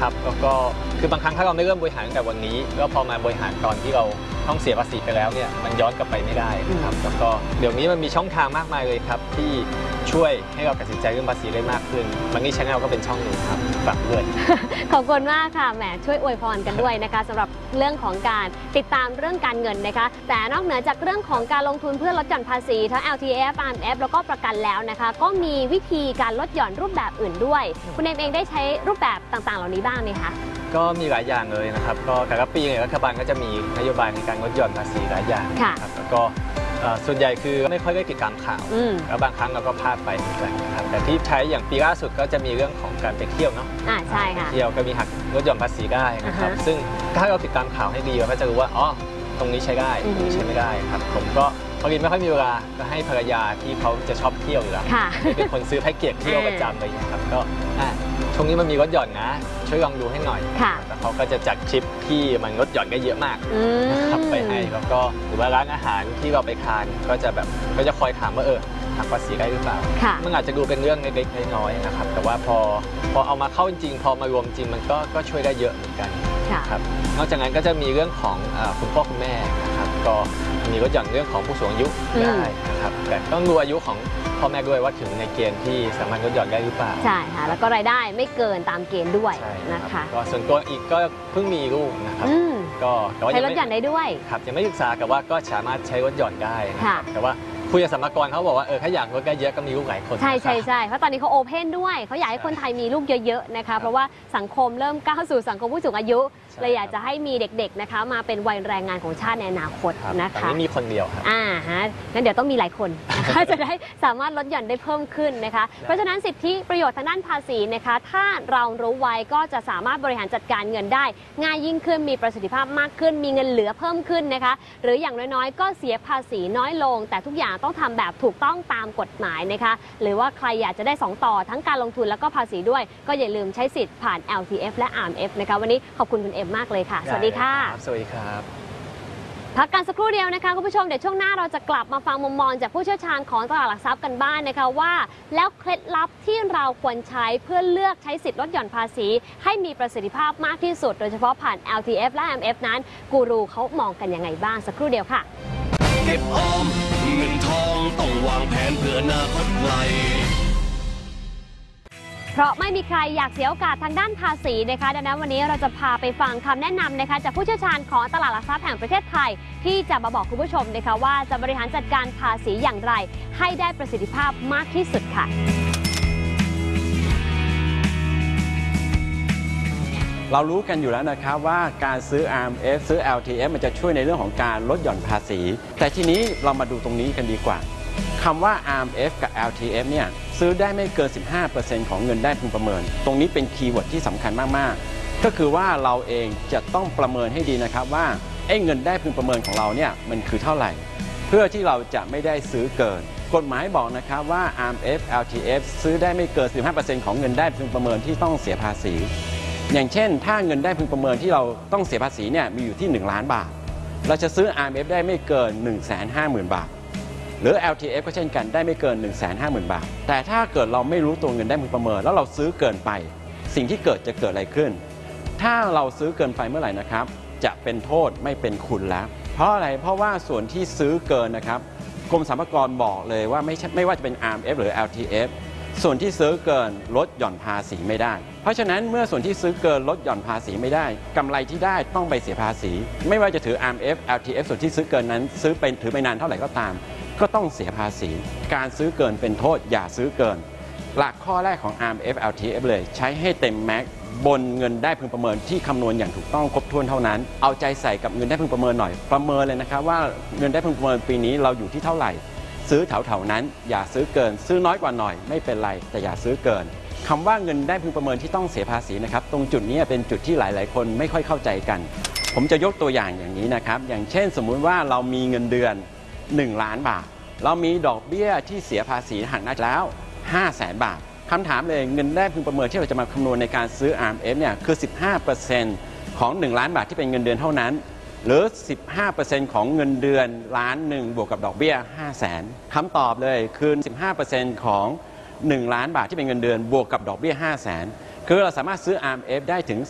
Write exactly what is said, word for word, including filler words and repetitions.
ครับแล้วก็คือบางครั้งถ้าเราไม่เริ่มบริหารตั้งแต่วันนี้ก็พอมาบริหารตอนที่เราต้องเสียภาษีไปแล้วเนี่ยมันย้อนกลับไปไม่ได้นะครับแล้วก็เดี๋ยวนี้มันมีช่องทางมากมายเลยครับที่ช่วยให้เราตัดสินใจเรื่องภาษีได้มากขึ้นมันนี่ชาแนลก็เป็นช่องหนึ่งครับฝากด้วยขอบคุณมากค่ะแหมช่วยอวยพรกันด้วยนะคะสำหรับเรื่องของการติดตามเรื่องการเงินนะคะแต่นอกเหนือจากเรื่องของการลงทุนเพื่อลดหย่อนภาษีทั้ง แอล ที เอฟ อาร์ เอ็ม เอฟ แล้วก็ประกันแล้วนะคะก็มีวิธีการลดหย่อนรูปแบบอื่นด้วยคุณเอมเองได้ใช้รูปแบบต่างๆเหล่านี้บ้างไหมคะก็มีหลายอย่างเลยนะครับก็แต่ละปีเนี่ยรัฐบาลก็จะมีนโยบายในการลดหย่อนภาษีหลายอย่างครับแล้วก็ส่วนใหญ่คือไม่ค่อยได้ติดตามข่าวแล้วบางครั้งเราก็พลาดไปเหมือนกันครับแต่ที่ใช้อย่างปีล่าสุดก็จะมีเรื่องของการไปเที่ยวเนาะอ่าใช่ค่ะเที่ยวก็มีหักลดหย่อนภาษีได้นะครับซึ่งถ้าเราติดตามข่าวให้ดีเราก็จะรู้ว่าอ๋อตรงนี้ใช้ได้ตรงนี้ใช้ไม่ได้ครับผมก็พอดีไม่ค่อยมีเวลาก็ให้ภรรยาที่เขาจะชอบเที่ยวอยู่แล้วเป็นคนซื้อแพ็กเกจเที่ยวประจำอะไรอย่างนี้ครับก็ช่วงนี้มันมีลดหย่อนนะช่วยลองดูให้หน่อยแล้วเขาก็จะจัดทริปที่มันลดหย่อนได้เยอะมากนะครับไปให้แล้วก็หรือว่าร้านอาหารที่เราไปทานก็จะแบบก็จะคอยถามว่าเออหักภาษีได้หรือเปล่ามันอาจจะดูเป็นเรื่องเล็กๆน้อยๆนะครับแต่ว่าพอพอเอามาเข้าจริงพอมารวมจริงมันก็ก็ช่วยได้เยอะเหมือนกันครับนอกจากนั้นก็จะมีเรื่องของคุณพ่อคุณแม่นะครับก็มีลดหย่อนเรื่องของผู้สูงอายุได้นะครับแต่ต้องดูอายุของพ่อแม่ด้วยว่าถึงในเกณฑ์ที่สามารถลดหย่อนได้หรือเปล่าใช่ค่ะแล้วก็รายได้ไม่เกินตามเกณฑ์ด้วยนะคะก็ส่วนตัวอีกก็เพิ่งมีลูกนะครับก็ใช้ลดหย่อนได้ด้วยครับยังไม่ศึกษากับว่าก็สามารถใช้ลดหย่อนได้นะครับแต่ว่าคุยกับสมรกรเขาบอกว่าเออถ้าอยากลดได้เยอะก็มีลูกหลายคนใช่ใช่ใช่เพราะตอนนี้เขาโอเพนด้วยเขาอยากให้คนไทยมีลูกเยอะๆนะคะเพราะว่าสังคมเริ่มก้าวสู่สังคมผู้สูงอายุเลยอยากจะให้มีเด็กๆนะคะมาเป็นวัยแรงงานของชาติในอนาคตนะคะไม่มีคนเดียวครับอ่าฮะงั้นเดี๋ยวต้องมีหลายคนจะได้สามารถลดหย่อนได้เพิ่มขึ้นนะคะเพราะฉะนั้นสิทธิประโยชน์ทางด้านภาษีนะคะถ้าเรารู้ไว้ก็จะสามารถบริหารจัดการเงินได้ง่ายยิ่งขึ้นมีประสิทธิภาพมากขึ้นมีเงินเหลือเพิ่มขึ้นนะคะหรืออย่างน้อยๆก็เสียภาษีน้อยลงแต่ทุกอย่างต้องทำแบบถูกต้องตามกฎหมายนะคะหรือว่าใครอยากจะได้สองต่อทั้งการลงทุนแล้วก็ภาษีด้วยก็อย่าลืมใช้สิทธิ์ผ่าน แอล ที เอฟ และ อาร์ เอ็ม เอฟ นะคะวันนี้ขอบคุณคุณเอ็มมากเลยค่ะสวัสดีค่ะสวัสดีครับพักกันสักครู่เดียวนะคะคุณผู้ชมเดี๋ยวช่วงหน้าเราจะกลับมาฟังมุมมองจากผู้เชี่ยวชาญของตลาดหลักทรัพย์กันบ้าง นะคะว่าแล้วเคล็ดลับที่เราควรใช้เพื่อเลือกใช้สิทธิ์ลดหย่อนภาษีให้มีประสิทธิภาพมากที่สุดโดยเฉพาะผ่าน แอล ที เอฟ และ อาร์ เอ็ม เอฟ นั้นกูรูเขามองกันยังไงบ้างสักครู่เดียวค่ะเก็บออมเงินทองต้องวางแผนเพื่ออนาคตไกลเพราะไม่มีใครอยากเสียโอกาสทางด้านภาษีนะคะดังนั้นวันนี้เราจะพาไปฟังคำแนะนำนะคะจากผู้เชี่ยวชาญของตลาดหลักทรัพย์แห่งประเทศไทยที่จะมาบอกคุณผู้ชมนะคะว่าจะบริหารจัดการภาษีอย่างไรให้ได้ประสิทธิภาพมากที่สุดค่ะเรารู้กันอยู่แล้วนะครับว่าการซื้อ อาร์ เอ็ม เอฟ ซื้อ แอล ที เอฟ มันจะช่วยในเรื่องของการลดหย่อนภาษีแต่ทีนี้เรามาดูตรงนี้กันดีกว่าคำว่า อาร์ เอ็ม เอฟ กับ แอล ที เอฟ เนี่ยซื้อได้ไม่เกิน สิบห้าเปอร์เซ็นต์ ของเงินได้พึงประเมินตรงนี้เป็นคีย์เวิร์ดที่สำคัญมากๆก็คือว่าเราเองจะต้องประเมินให้ดีนะครับว่าไอ้เงินได้พึงประเมินของเราเนี่ยมันคือเท่าไหร่เพื่อที่เราจะไม่ได้ซื้อเกินกฎหมายบอกนะครับว่า อาร์ เอ็ม เอฟ แอล ที เอฟ ซื้อได้ไม่เกิน สิบห้าเปอร์เซ็นต์ ของเงินได้พึงประเมินที่ต้องเสียภาษีอย่างเช่นถ้าเงินได้พึงประเมินที่เราต้องเสียภาษีเนี่ยมีอยู่ที่หนึ่งล้านบาทเราจะซื้อ อาร์ เอ็ม เอฟ ได้ไม่เกิน หนึ่งแสนห้าหมื่น บาทหรือ แอล ที เอฟ ก็เช่นกันได้ไม่เกิน หนึ่งแสนห้าหมื่น บาทแต่ถ้าเกิดเราไม่รู้ตัวเงินได้พึงประเมินแล้วเราซื้อเกินไปสิ่งที่เกิดจะเกิดอะไรขึ้นถ้าเราซื้อเกินไปเมื่อไหร่นะครับจะเป็นโทษไม่เป็นคุณแล้วเพราะอะไรเพราะว่าส่วนที่ซื้อเกินนะครับกรมสรรพากรบอกเลยว่าไม่ไม่ว่าจะเป็น อาร์ เอ็ม เอฟ หรือ แอล ที เอฟ ส่วนที่ซื้อเกินลดหย่อนภาษีไม่ได้เพราะฉะนั้นเมื่อส่วนที่ซื้อเกินลดหย่อนภาษีไม่ได้กำไรที่ได้ต้องไปเสียภาษีไม่ว่าจะถือ อาร์ เอ็ม เอฟ แอล ที เอฟ ส่วนที่ซื้อเกินนั้นซื้อไปถือไปนานเท่าไหร่ก็ตามก็ต้องเสียภาษีการซื้อเกินเป็นโทษอย่าซื้อเกินหลักข้อแรกของ อาร์ เอ็ม เอฟ แอล ที เอฟ เลยใช้ให้เต็มแม็กบนเงินได้พึงประเมินที่คำนวณอย่างถูกต้องครบถ้วนเท่านั้นเอาใจใส่กับเงินได้พึงประเมินหน่อยประเมินเลยนะครับว่าเงินได้พึงประเมินปีนี้เราอยู่ที่เท่าไหร่ซื้อแถวๆนั้นอย่าซื้อเกินซื้อน้อยกว่าหน่อยไม่เป็นไรแต่อย่าซื้อเกินคำว่าเงินได้พึงประเมินที่ต้องเสียภาษีนะครับตรงจุดนี้เป็นจุดที่หลายๆคนไม่ค่อยเข้าใจกันผมจะยกตัวอย่างอย่างนี้นะครับอย่างเช่นสมมุติว่าเรามีเงินเดือนหนึ่งล้านบาทเรามีดอกเบี้ยที่เสียภาษีหักหน้าแล้วห้าแสนบาทคำถามเลยเงินได้พึงประเมินที่เราจะมาคำนวณในการซื้อ อาร์ เอ็ม เอฟ เนี่ยคือ สิบห้าเปอร์เซ็นต์ ของหนึ่งล้านบาทที่เป็นเงินเดือนเท่านั้นหรือ สิบห้าเปอร์เซ็นต์ ของเงินเดือนล้านหนึ่งบวกกับดอกเบี้ยห้าแสนคำตอบเลยคือ สิบห้าเปอร์เซ็นต์ ของหนึ่งล้านบาทที่เป็นเงินเดือนบวกกับดอกเบี้ยห้าแสนคือเราสามารถซื้อ อาร์ เอ็ม เอฟ ได้ถึง